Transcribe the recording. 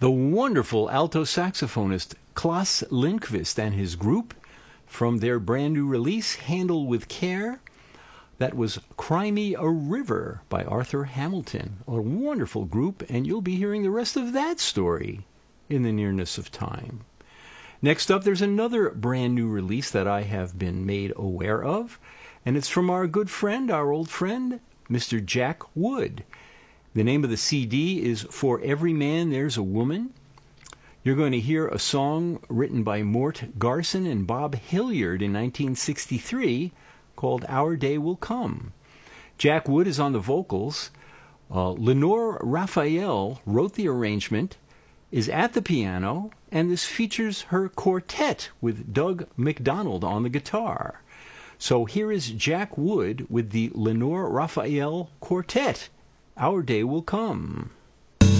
the wonderful alto saxophonist Klaus Lindqvist and his group from their brand new release, Handle with Care. That was Cry Me a River by Arthur Hamilton. A wonderful group, and you'll be hearing the rest of that story in the nearness of time. Next up, there's another brand new release that I have been made aware of, and it's from our good friend, our old friend, Mr. Jack Wood. The name of the CD is For Every Man There's a Woman. You're going to hear a song written by Mort Garson and Bob Hilliard in 1963 called Our Day Will Come. Jack Wood is on the vocals. Lenore Raphael wrote the arrangement, is at the piano, and this features her quartet with Doug McDonald on the guitar. So here is Jack Wood with the Lenore Raphael Quartet. Our Day Will Come.